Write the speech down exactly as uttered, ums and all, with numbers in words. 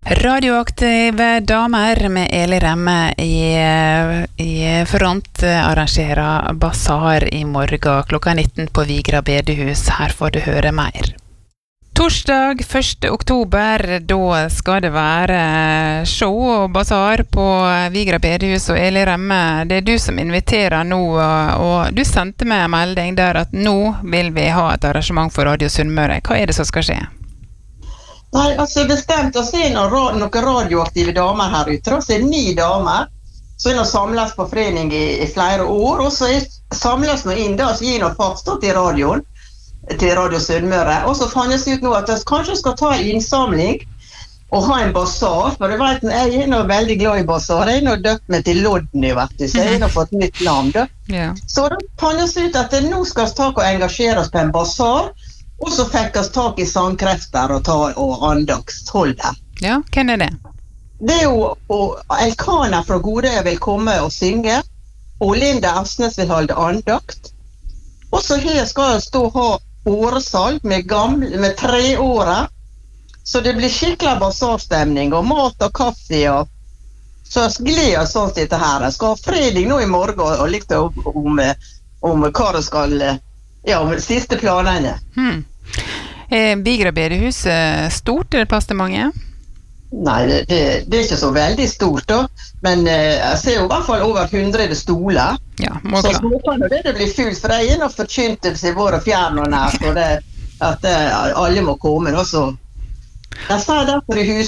Radioaktive damer med Eli Remme i, i front arrangerer basar i morgen klokka nitten på Vigra bedehus. Her får du høre mer. Torsdag første oktober, da skal det være show og basar på Vigra bedehus og Eli Remme. Det er du som inviterer nå, og du sendte meg en melding der at nå vil vi ha et arrangement for Radio Sunnmøre. Hva er det som skal skje? Nei, altså bestemt å se noen, noen radioaktive damer her ute, da. Så er det ni damer, så er de samles på forening i, i flere år, og så er, samles nå inn da, så gir noe faststått i radioen, til Radio Sunnmøre, og så fannes det ut nå at de kanskje skal ta en innsamling og ha en basar, for du vet, jeg er nå veldig glad i basar, jeg er nå døpt meg til Lodny, vet du, så jeg har nå fått nytt navn, da. Yeah. Så da fannes det ut at det nå skal vi ta og engasjere oss på en basar, og så fikk vi tak i sangkrefter og, ta, og andaktsholder. Ja, hvem er det? Det er jo og Elkana fra Godøya vil komme og synge, og Linda Asnes vil holde andakt. Og så her skal jeg stå og ha åresalg med, gamle, med tre året, så det blir skikkelig basarstemning, og mat og kaffe, og så jeg gleder sånn til dette her. Jeg skal ha fredag nå i morgen, og litt om, om, om hva det skal, ja, om de siste planene. Hmm. Er Vigra bedehus stort? Er det plass til mange? Nei, det, det, det er ikke så veldig stort da, men eh, jeg ser jo i hvert fall over hundre stoler. Ja, må så klart. håper jeg det, det blir fullt, for det er noe forkyntelse i våre fjern og nært, og det, at eh, alle må komme. Og så, jeg sa derfor i hus